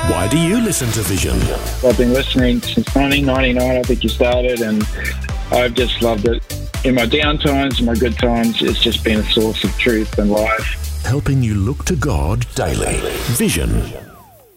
Why do you listen to Vision? I've been listening since 1999, I think you started, and I've just loved it. In my down times, in my good times, it's just been a source of truth and life. Helping you look to God daily. Vision.